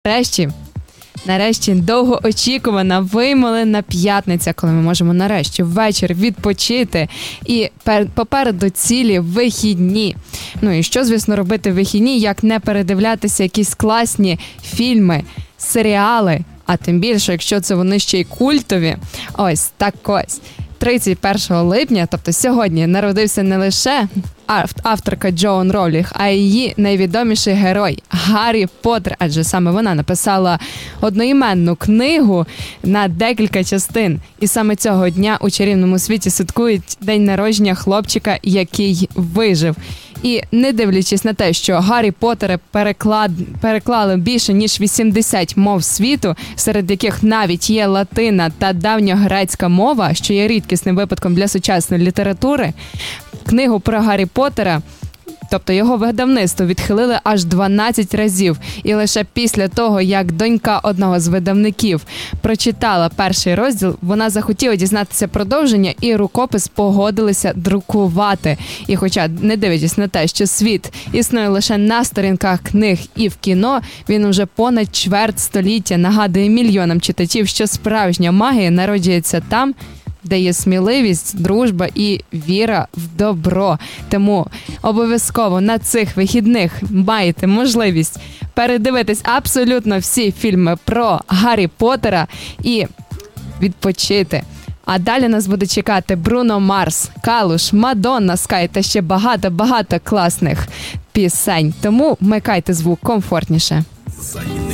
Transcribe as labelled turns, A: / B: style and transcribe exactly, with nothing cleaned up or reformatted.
A: Нарешті, нарешті довгоочікувана, вимолена п'ятниця, коли ми можемо нарешті ввечері відпочити і пер- попереду цілі вихідні. Ну і що, звісно, робити в вихідні, як не передивлятися якісь класні фільми, серіали, а тим більше, якщо це вони ще й культові. Ось так ось. тридцять першого липня, тобто сьогодні, народився не лише авторка Джоан Роулінг, а її найвідоміший герой Гаррі Поттер, адже саме вона написала одноіменну книгу на декілька частин. І саме цього дня у чарівному світі святкують день народження хлопчика, який вижив. І не дивлячись на те, що Гаррі Поттера переклад... переклали більше ніж вісімдесят мов світу, серед яких навіть є латина та давньогрецька мова, що є рідкісним випадком для сучасної літератури, книгу про Гаррі Поттера, тобто його видавництво, відхилили аж дванадцять разів. І лише після того, як донька одного з видавників прочитала перший розділ, вона захотіла дізнатися продовження і рукопис погодилися друкувати. І хоча, не дивлячись на те, що світ існує лише на сторінках книг і в кіно, він уже понад чверть століття нагадує мільйонам читачів, що справжня магія народжується там, де є сміливість, дружба і віра в добро. Тому обов'язково на цих вихідних маєте можливість передивитись абсолютно всі фільми про Гаррі Поттера і відпочити. А далі нас буде чекати Бруно Марс, Калуш, Мадонна, Скай та ще багато-багато класних пісень. Тому вмикайте звук комфортніше.